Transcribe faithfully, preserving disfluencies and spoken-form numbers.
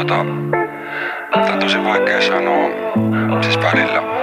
tota, tää on tosi vaikea sanoa. Siis välillä